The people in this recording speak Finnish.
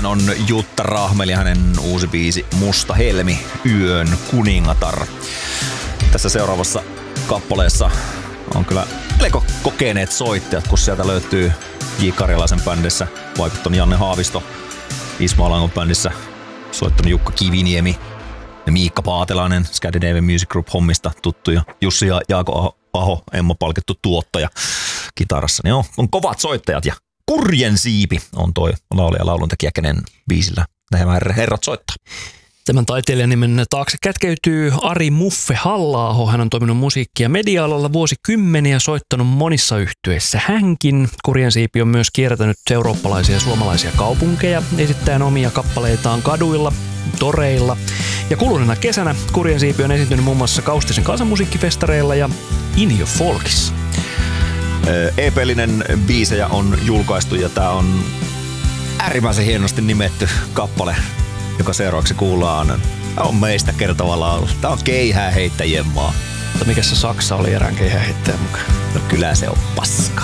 on Jutta Rahmeli, hänen uusi biisi Musta Helmi, Yön kuningatar. Tässä seuraavassa kappaleessa on kyllä melko kokeneet soittajat, kun sieltä löytyy J. Karjalaisen bändissä vaikuttanut Janne Haavisto, Ismo Alangon bändissä soittanut Jukka Kiviniemi ja Miikka Paatelainen Scandinavian Music Group -hommista tuttu ja Jussi ja Jaako Aho, Emma-palkittu tuottaja kitarassa. Niin on kovat soittajat ja Kurjen siipi on toi laulaja ja lauluntekijä, kenen biisillä nämä herrat soittaa. Tämän taiteilijan nimen taakse kätkeytyy Ari Muffe Halla-aho. Hän on toiminut musiikkia media-alalla vuosikymmeniä, soittanut monissa yhtyeissä hänkin. Kurjen siipi on myös kiertänyt eurooppalaisia ja suomalaisia kaupunkeja esittäen omia kappaleitaan kaduilla, toreilla. Ja kuluneena kesänä Kurjen siipi on esiintynyt muun muassa Kaustisen kansanmusiikkifestareilla ja Injo Folkissa. EP-linen biisejä on julkaistu ja tää on äärimmäisen hienosti nimetty kappale, joka seuraavaksi kuullaan. Tää on meistä kertova laulu. Tää on keihääheittäjien maa. Mutta mikä se Saksa oli erään keihääheittäjän mukaan? No kyllä se on paska.